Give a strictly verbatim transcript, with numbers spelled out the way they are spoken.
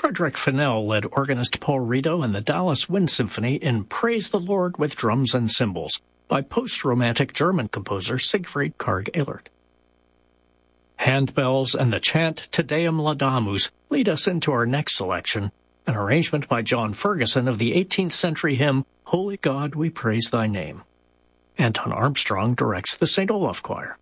Frederick Fennell led organist Paul Rito and the Dallas Wind Symphony in Praise the Lord with Drums and Cymbals by post-romantic German composer Siegfried Karg-Ehlert. Handbells and the chant Te Deum Laudamus lead us into our next selection, an arrangement by John Ferguson of the eighteenth century hymn, Holy God, We Praise Thy Name. Anton Armstrong directs the Saint Olaf Choir.